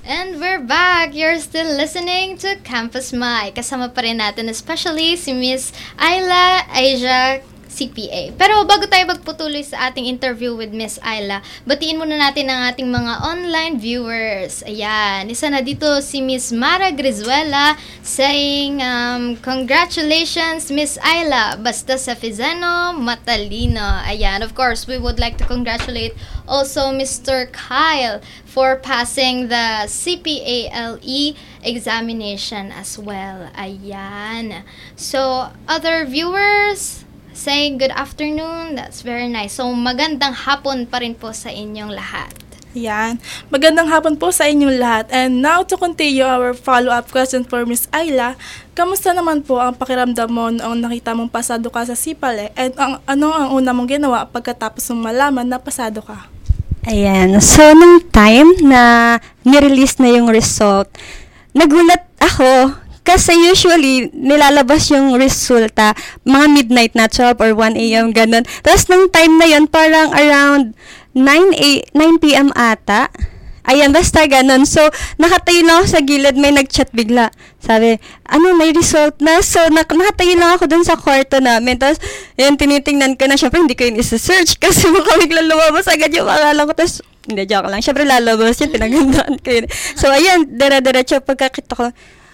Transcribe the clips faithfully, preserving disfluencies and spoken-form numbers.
And we're back! You're still listening to Campus Mic. Kasama pa rin natin especially si Miss Ayla Asia C P A. Pero bago tayo magputuloy sa ating interview with Miss Ayla, batiin muna natin ang ating mga online viewers. Ayan, isa na dito si Miss Mara Grizuela saying, um, congratulations Miss Ayla, basta sa Fizeno, matalino. Ayan, of course, we would like to congratulate also Mister Kyle for passing the C P A L E examination as well. Ayan. So, other viewers saying good afternoon. That's very nice. So, magandang hapon pa rin po sa inyong lahat. Yan. Magandang hapon po sa inyong lahat. And now to continue our follow-up question for Miss Ayla, kamusta naman po ang pakiramdam mo noong nakita mong pasado ka sa SIPALE? And ang, ano ang una mong ginawa pagkatapos mong malaman na pasado ka? Ayan. So, nung time na nirelease na yung result, nagulat ako. Kasi usually, nilalabas yung resulta mga midnight na, twelve or one a.m. ganun. Tapos nung time na yun, parang around nine p.m. ata. Ayan, basta ganun. So, nakatayo lang ako sa gilid, may nag-chat bigla. Sabi, ano, may result na. So, nak- nakatayo lang ako dun sa kwarto namin. Tapos, yun, tinitingnan ko na. Siyempre, hindi ko yun isa-search kasi baka biglang lumabas agad yung pangalan ko. Tapos, hindi, joke lang. Siyempre, lalabas yun. Pinagandaan ko yun. So, ayan, dira-diretso pagkakita ko.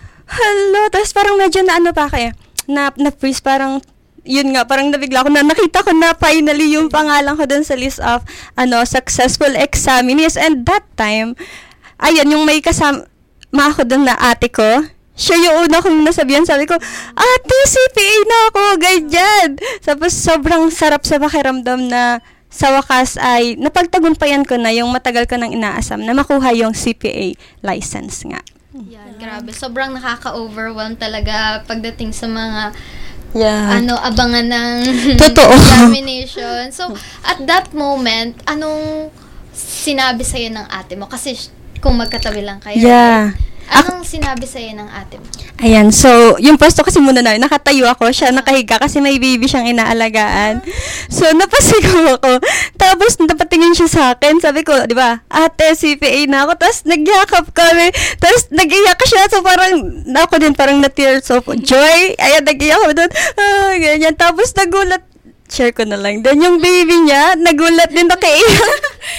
Hello, tapos parang medyo na ano pa kaya, na, na-freeze, parang, yun nga, parang nabigla ko na nakita ko na finally yung pangalan ko dun sa list of, ano, successful examinees. And that time, ayun, yung may kasama ako dun na ate ko, siya yung una kong nasabihan, sabi ko, ate, C P A na ako, ganyan. Tapos sobrang sarap sa pakiramdam na sa wakas ay napagtagumpayan ko na yung matagal ko nang inaasam na makuha yung C P A license nga. Yan, grabe. Sobrang nakaka-overwhelm talaga pagdating sa mga yeah. ano, abangan ng Totoo. examination. So, at that moment, anong sinabi sa'yo ng ate mo? Kasi kung magkatabi lang kayo. Yeah. Right? Anong sinabi sa'yo ng ate mo? Ayan, so, yung pwesto kasi muna na, nakatayo ako, siya nakahiga kasi may baby siyang inaalagaan. So, napasigaw ako. Tapos, napatingin siya sa akin. Sabi ko, di ba, ate, C P A na ako. Tapos, nagyakap kami. Tapos, nag-iyak siya. So, parang, ako din, parang na-tears of joy. Ayan, nag-iyak ako doon. Ah, ganyan. Tapos, nagulat. Share ko na lang. Then, yung baby niya, nagulat din nakaiyak.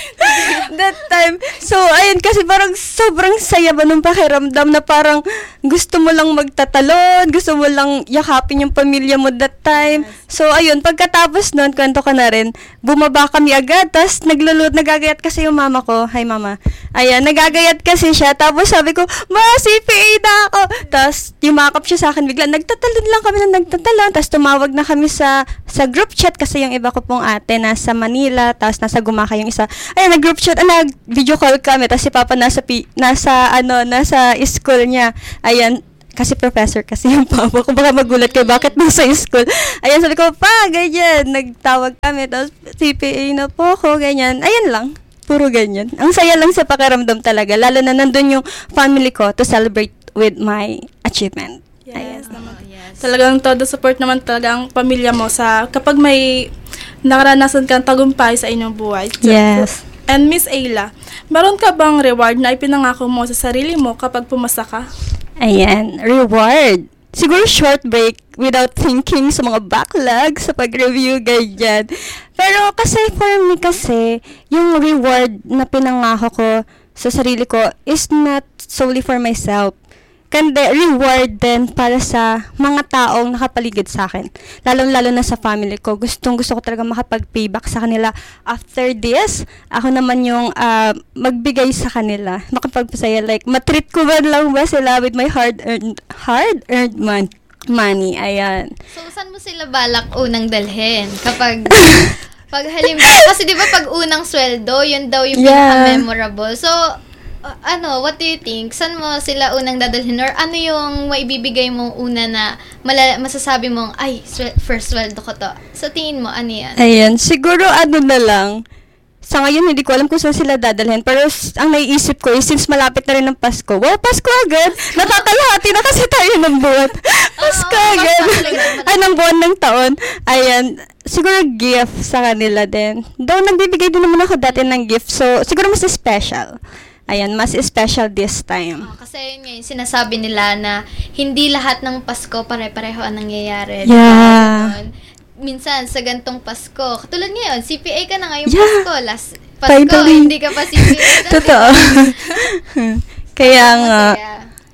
That time. So, ayun, kasi parang sobrang saya ba nung pakiramdam na parang gusto mo lang magtatalon, gusto mo lang yakapin yung pamilya mo that time. So, ayun, pagkatapos nun, kwento ko na rin, bumaba kami agad, tapos naglulot, nagagayat kasi yung mama ko. Hi, mama. Ayan, nagagayat kasi siya, tapos sabi ko, ma, C P A na ako. Tapos, yumakap siya sa akin bigla, nagtatalon lang kami na nagtatalon, tapos tumawag na kami sa sa group chat kasi yung iba ko pong ate nasa Manila, tapos nasa Gumaka yung isa. Ayun, nag-group chat, ah, nag-video call kami, tapos si Papa nasa, pi, nasa, ano, nasa school niya. Ayan, kasi professor kasi yung papa ko, baka magulat kayo, bakit nasa school? Ayan, sabi ko, pa, ganyan, nagtawag kami, tapos C P A na po ako, ganyan. Ayan lang, puro ganyan. Ang saya lang sa pakiramdam talaga, lalo na nandun yung family ko to celebrate with my achievement. Yes, naman. Oh, yes. Talagang todo support naman talaga ang pamilya mo sa kapag may nakaranasan kang tagumpay sa inyong buhay. Yes. And Miss Ayla, meron ka bang reward na ipinangako mo sa sarili mo kapag pumasa ka? Ayan, reward. Siguro short break without thinking sa mga backlog, sa pag-review, ganyan. Pero kasi for me kasi, yung reward na pinangako ko sa sarili ko is not solely for myself. Kundi reward din para sa mga taong nakapaligid sa akin. Lalong-lalo na sa family ko. Gustong gusto ko talaga makapag-payback sa kanila. After this, ako naman yung uh, magbigay sa kanila. Makapagpasaya. Like, matreat ko ba lang ba sila with my hard-earned hard-earned man- money. Ayan. So, saan mo sila balak unang dalhin? Kapag, pag halimbawa, kasi di ba pag unang sweldo, yun daw yung Yeah. pinaka-memorable. So, Uh, ano, what do you think? Saan mo sila unang dadalhin? Or ano yung maibibigay mong una na mala- masasabi mong, ay, swe- first sweldo ko to? Sa tingin mo, ano yan? Ayan, siguro ano na lang. Sa ngayon, hindi ko alam kung saan sila dadalhin. Pero s- ang naiisip ko is, since malapit na rin ang Pasko, wow, Pasko agad! Natatalhati na kasi tayo ng buwan. Pasko Oo, agad! Pasko talaga. Ay, ng buwan ng taon. Ayan, siguro gift sa kanila din. Though, nagbibigay din naman ako dati ng gift. So, siguro mas special. Ayan, mas special this time. Oh, kasi yun nga yung sinasabi nila na hindi lahat ng Pasko pare-pareho ang nangyayari. Yeah. Diba? Minsan, sa gantong Pasko, katulad ngayon, C P A ka na ngayong Yeah. Pasko. Last Pasko, Finally. hindi ka pa C P A. dati. Totoo. Kaya nga. Masaya.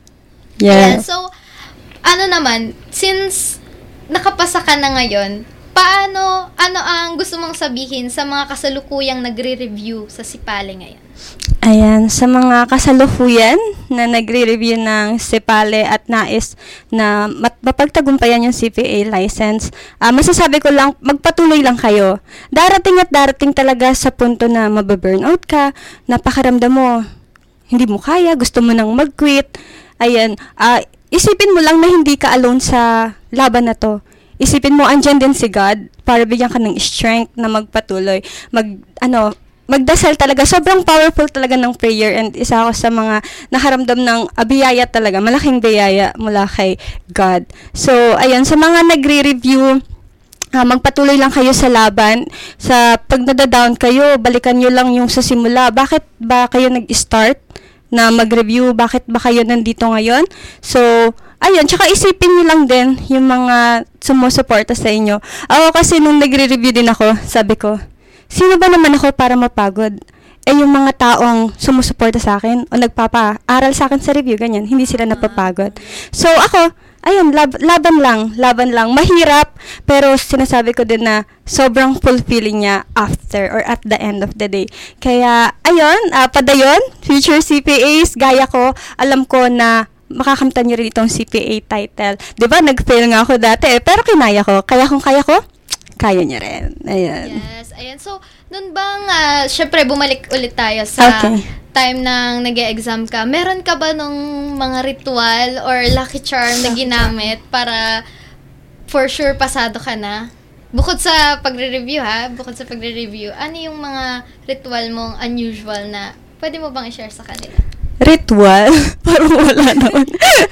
Ayan, Yes. so, ano naman, since nakapasa ka na ngayon, paano, ano ang gusto mong sabihin sa mga kasalukuyang nagre-review sa Sipale ngayon? Ayan, sa mga kasalukuyan na nagre-review ng Sipale at nais na mat- mapagtagumpayan yung C P A license, ah, masasabi ko lang, magpatuloy lang kayo. Darating at darating talaga sa punto na mababurnout ka, napakaramdam mo, hindi mo kaya, gusto mo nang mag-quit. Ayan, ah, isipin mo lang na hindi ka alone sa laban na to. Isipin mo, andyan din si God para bigyan ka ng strength na magpatuloy. Mag, ano, magdasal talaga. Sobrang powerful talaga ng prayer, and isa ako sa mga nakaramdam ng uh, biyaya talaga. Malaking biyaya mula kay God. So, ayan, sa mga nagre-review, uh, magpatuloy lang kayo sa laban. Sa pag nadadown kayo, balikan nyo lang yung sa simula. Bakit ba kayo nag-start na mag-review? Bakit ba kayo nandito ngayon? So, ayun, tsaka isipin nyo lang din yung mga sumusuporta sa inyo. Ako kasi nung nagre-review din ako, sabi ko, sino ba naman ako para mapagod? Eh, yung mga taong sumusuporta sa akin o nagpapa-aral sa akin sa review, ganyan, hindi sila napapagod. So, ako, ayun, lab- laban lang, laban lang. Mahirap, pero sinasabi ko din na sobrang fulfilling niya after or at the end of the day. Kaya, ayun, uh, padayon, future C P As, gaya ko, alam ko na makakamtan niyo rin itong C P A title. Diba, nag-fail nga ako dati, eh, pero kinaya ko. Kaya kung kaya ko, kaya niya rin. Ayan. Yes, ayan. So, nun bang, uh, syempre, bumalik ulit tayo sa Okay. time nang nag-e-exam ka. Meron ka ba nung mga ritual or lucky charm na ginamit para for sure pasado ka na? Bukod sa pagre-review ha, bukod sa pagre-review, ano yung mga ritual mong unusual na pwede mo bang i-share sa kanila? Ritual? Parang wala naman.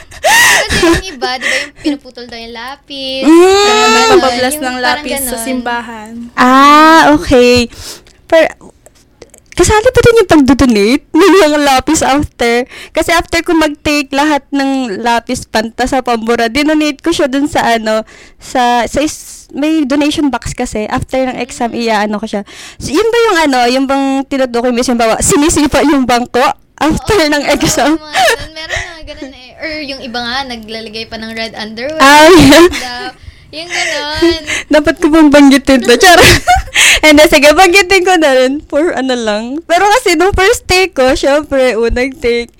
Kasi yung iba, di ba yung pinuputol daw yung lapis? Mm, yung ganon, Pabablas yung ng parang lapis sa ganon. simbahan. Ah, okay. Per, kasali pa din yung pag-donate ng lapis after. Kasi after ko mag-take lahat ng lapis panta sa pambura, dinonate ko siya dun sa ano, sa, sa is, may donation box kasi. After ng exam, iya-ano ko siya. So, yun ba yung ano, yung bang tinutukoy mo yung bawa, sinisipa yung bangko after ng exam? Oo, mga ganun. Meron mga ganun eh. Or yung iba nga, naglalagay pa ng red underwear. Ah, yeah. Daw. Yung ganun. Dapat ko bang banggitin to? Char. And then, sige, banggitin ko na rin for ano lang. Pero kasi nung first take ko, syempre, unang take,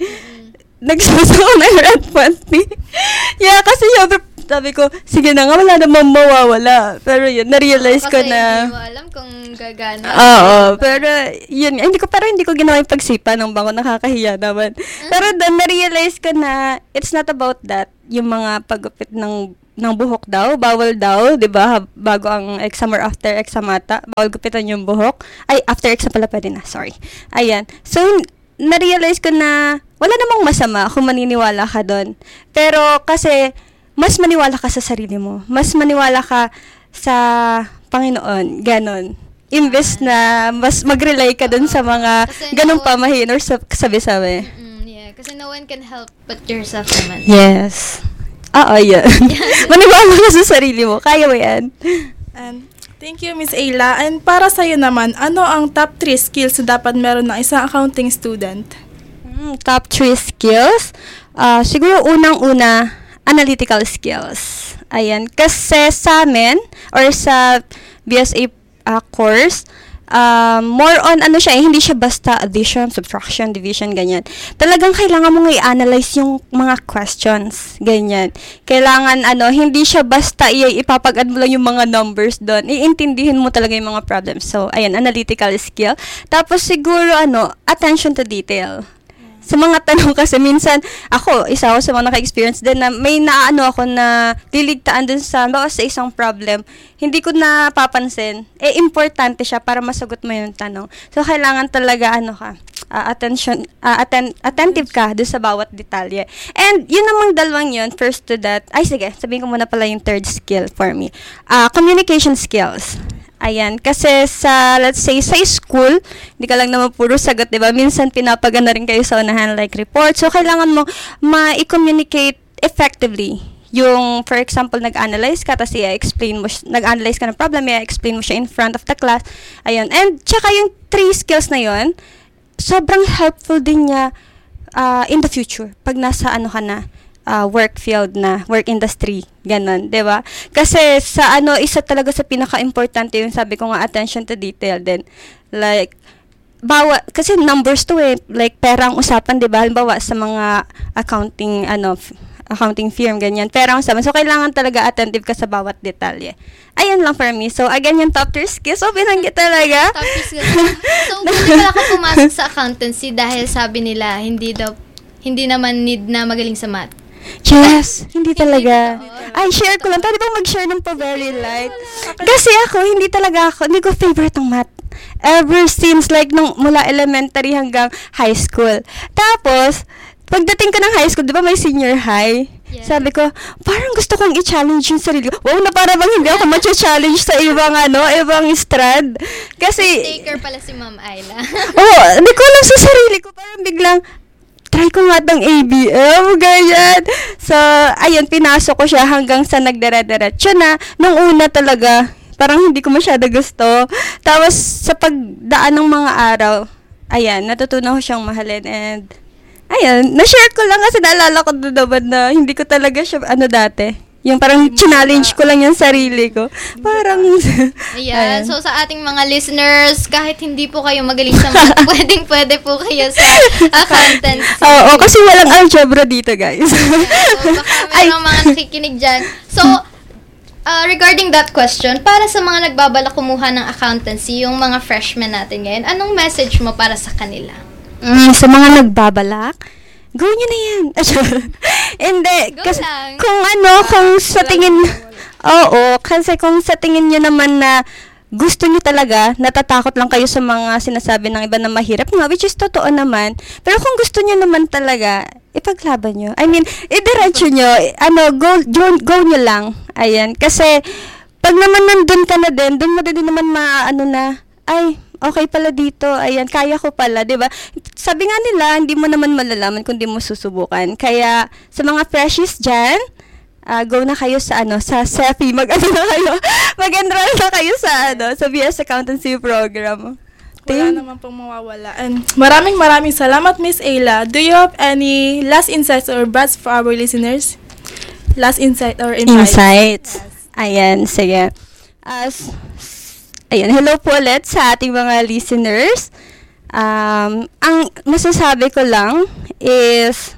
nagsuso ko ng red panty. Yeah, kasi syempre, sabi ko, sige na nga, wala namang mawawala. Pero yun, na-realize ko Kasi na, hindi mo alam kung gagana. oo, pero yun, hindi ko, pero hindi ko ginawa yung pagsipa ng bangko, nakakahiya naman. Pero doon, na-realize ko na, it's not about that, yung mga paggupit ng ng buhok daw, bawal daw, 'di ba? Bago ang exam or after exam ata, bawal gupitan yung buhok. Ay, after exam pala pwede na, sorry. Ayan. So, na-realize ko na wala namang masama kung maniniwala ka doon. Pero kasi mas maniwala ka sa sarili mo. Mas maniwala ka sa Panginoon, ganon. Imbes na mas mag-rely ka doon sa mga Kasi ganong no- pamahiin or sa- sabi-sabi. Mm, yeah, kasi no one can help but yourself naman. Yes. Oo, yan. Maniwala ka sa sarili mo. Kaya mo yan. And thank you, Miss Ayla. And para sa'yo naman, ano ang top three skills na dapat meron ng isang accounting student? Mm, top three skills? Ah, siguro unang-una, analytical skills. Ayan. Kasi sa amin, or sa B S A ah, course, um, more on ano siya, eh, hindi siya basta addition, subtraction, division, ganyan. Talagang kailangan mong i-analyze yung mga questions, ganyan. Kailangan, ano, hindi siya basta i- ipapag-add mo lang yung mga numbers doon. Iintindihin mo talaga yung mga problems. So, ayan, analytical skill. Tapos, siguro, ano, attention to detail. Sa mga tanong kasi minsan, ako, isa ako sa mga naka-experience din na may naano ako na liligtaan dun sa, baka sa isang problem, hindi ko napapansin, eh, importante siya para masagot mo yung tanong. So, kailangan talaga, ano ka, uh, attention, uh, atten- attentive ka dun sa bawat detalye. And, yun namang dalawang yun, first to that, ay, sige, sabihin ko muna pala yung third skill for me. Uh, communication skills. Ayan, kasi sa, let's say, sa school, hindi ka lang naman puro sagot, di ba? Minsan pinapagana rin kayo sa unahan, like report. So, kailangan mo ma-communicate effectively. Yung, for example, nag-analyze ka, tapos i-explain mo, nag-analyze ka ng problem, i-explain mo siya in front of the class. Ayun. And, tsaka yung three skills na yon, sobrang helpful din niya uh, in the future. Pag nasa ano ka na, uh, work field na, work industry, ganun, di ba? Kasi sa ano, isa talaga sa pinaka-importante yung sabi ko nga, attention to detail din. Like, bawa, kasi numbers to eh, like pera ang usapan, di ba? Halimbawa sa mga accounting, ano, f- accounting firm, ganyan, pera ang usapan. So, kailangan talaga attentive ka sa bawat detalye. Ayun lang for me. So, again, yung top three skills, so, binanggit talaga. Top three skills. So, hindi pala ako pumasok sa accountancy dahil sabi nila, hindi daw, hindi naman need na magaling sa math. Yes, hindi talaga. Hindi totoo. Ay, share ko lang. Pwede bang mag-share ng pa very light? Kasi ako, hindi talaga ako, hindi ko favorite ang math. Ever since, like, nung mula elementary hanggang high school. Tapos, pagdating ko ng high school, di ba may senior high? Yeah. Sabi ko, parang gusto kong i-challenge yung sarili ko. Wow, na para bang hindi ako ma-challenge sa ibang, ano, ibang strand. Kasi, Taker pala si Ma'am Ayla. oh, hindi ko alam sa sarili ko. Parang biglang, try ko nga tong A B M, ganyan. So, ayun, pinasok ko siya hanggang sa nagdere-diretso na. Nung una talaga, parang hindi ko masyado gusto. Tapos, sa pagdaan ng mga araw, ayan, natutunan ko siyang mahalin. And, ayan, na-share ko lang kasi naalala ko doon naman na hindi ko talaga siya, ano dati, yung parang challenge ko lang yung sarili ko. Parang, Ayan. So, sa ating mga listeners, kahit hindi po kayo magaling sa math, pwedeng-pwede po kayo sa accountancy. Oo, kasi walang algebra dito, guys. Ayan. So, baka mayroong mga nakikinig dyan. So, uh, regarding that question, para sa mga nagbabalak kumuha ng accountancy, yung mga freshmen natin ngayon, anong message mo para sa kanila? Mm, sa mga nagbabalak, go nyo na yan. Hindi. Go Kasi, lang. kung ano, kung sa tingin, oo, kasi kung sa tingin nyo naman na gusto nyo talaga, natatakot lang kayo sa mga sinasabi ng iba na mahirap nga, which is totoo naman. Pero kung gusto nyo naman talaga, ipaglaban nyo. I mean, idiretso nyo, ano, go, go, go nyo lang. Ayan. Kasi, pag naman nandun ka na din, dun mo din naman ma-ano na, ay, okay pala dito, ayan, kaya ko pala, di ba? Sabi nga nila, hindi mo naman malalaman kung di mo susubukan. Kaya, sa mga freshies dyan, uh, go na kayo sa, ano, sa S E F I, mag-ano na kayo, mag-enroll na kayo sa, ano, sa B S Accountancy Program. Wala naman pong mawawala. And maraming maraming salamat, Miss Ayla. Do you have any last insights or advice for our listeners? Last insight or insights? Insights. Ayan, sige. As, Ayan, hello po ulit sa ating mga listeners. Um, ang masasabi ko lang is,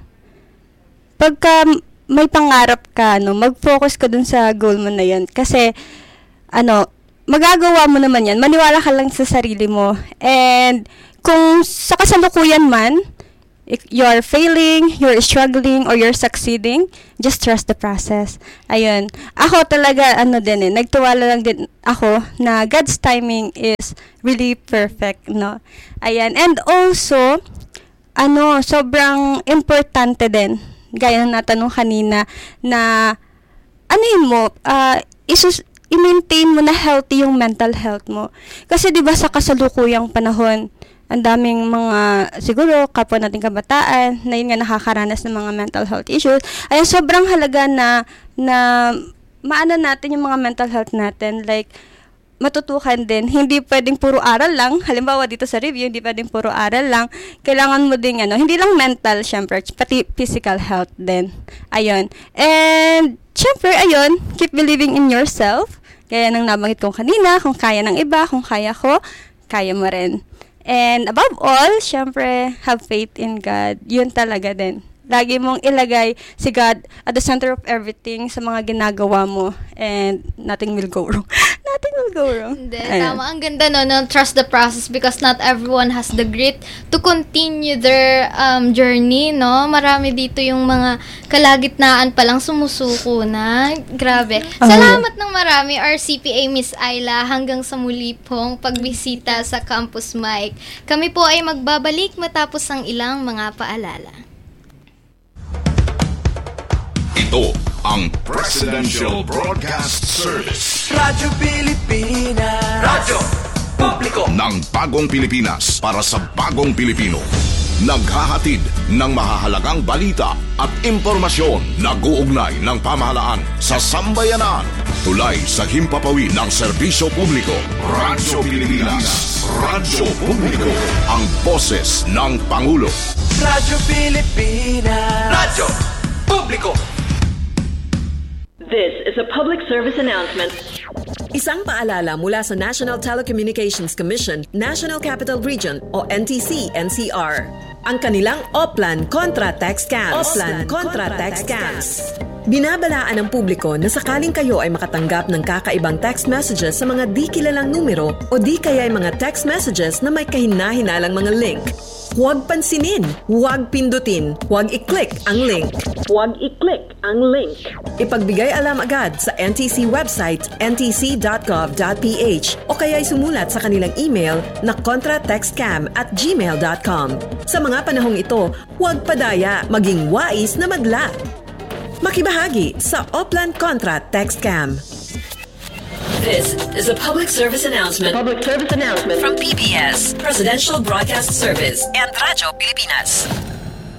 pagka may pangarap ka, no, mag-focus ka dun sa goal mo na yan. Kasi, ano, magagawa mo naman yan. Maniwala ka lang sa sarili mo. And, kung sa kasalukuyan man, if you're failing, you're struggling, or you're succeeding, just trust the process. Ayun. Ako talaga, ano din eh, nagtiwala lang din ako na God's timing is really perfect, no? Ayan. And also, ano, sobrang importante din, gaya ng natanong kanina, na, ano yun mo, uh, isus, i-maintain mo na healthy yung mental health mo. Kasi, di ba, sa kasalukuyang panahon, ang daming mga, siguro, kapwa nating kabataan, na yun nga nakakaranas ng mga mental health issues. Ay, sobrang halaga na, na, maano natin yung mga mental health natin. Like, matutukan din. Hindi pwedeng puro aral lang. Halimbawa, dito sa review, hindi pwedeng puro aral lang. Kailangan mo din, ano, hindi lang mental, syempre, pati physical health din. Ayun. And, syempre, ayun, keep believing in yourself. Kaya nang nabanggit kong kanina, kung kaya ng iba, kung kaya ko, kaya mo rin. And above all, syempre, have faith in God. Yun talaga din. Lagi mong ilagay si God at the center of everything sa mga ginagawa mo. And nothing will go wrong. Nothing will go wrong. Hindi, tama. Ang ganda no, no, trust the process because not everyone has the grit to continue their um, journey, no? Marami dito yung mga kalagitnaan palang sumusuko na. Grabe. Salamat ng marami, our C P A Miss Ayla. Hanggang sa muli pong pagbisita sa Campus Mike. Kami po ay magbabalik matapos ang ilang mga paalala. Ito ang Presidential Broadcast Service. Radyo Pilipinas. Radyo Publiko ng bagong Pilipinas para sa bagong Pilipino. Naghahatid ng mahahalagang balita at impormasyon na guugnay ng pamahalaan sa sambayanan. Tulay sa himpapawid ng serbisyo publiko. Radyo Pilipinas. Radyo Publiko. Ang boses ng Pangulo. Radyo Pilipinas. Radyo Publiko. This is a public service announcement. Isang paalala mula sa National Telecommunications Commission, National Capital Region o N T C N C R. Ang kanilang Oplan Contra Tax Scams. Oplan Contra Tax Scams. Binabalaan ng publiko na sakaling kayo ay makatanggap ng kakaibang text messages sa mga di kilalang numero o di kaya ay mga text messages na may kahina-hinalang mga link. Huwag pansinin, huwag pindutin, huwag i-click ang link. Huwag i-click ang link. Ipagbigay alam agad sa N T C website n t c dot gov dot p h o kaya'y sumulat sa kanilang email na contratextcam at gmail dot com. Sa mga panahong ito, huwag padaya, maging wais na madla. Makibahagi sa Oplan Contra Text Scam. This is a public service announcement. Public service announcement From P B S, Presidential Broadcast Service, and Radyo Pilipinas.